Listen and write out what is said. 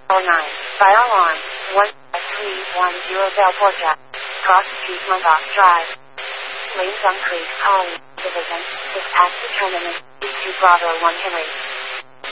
9. Fire alarm. 15310 Bell Porta. Cross Street Mungock Drive. Lanes uncreased. Calling. Division. Dispatch determinant. 2 Bravo 1 Henry.